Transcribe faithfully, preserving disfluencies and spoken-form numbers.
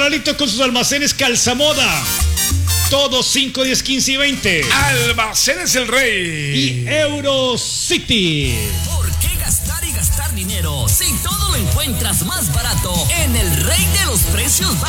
Lalito con sus almacenes Calzamoda. Todos cinco, diez, quince y veinte. Almacenes El Rey. Y Eurocity. ¿Por qué gastar y gastar dinero si todo lo encuentras más barato en el Rey de los Precios Bajos?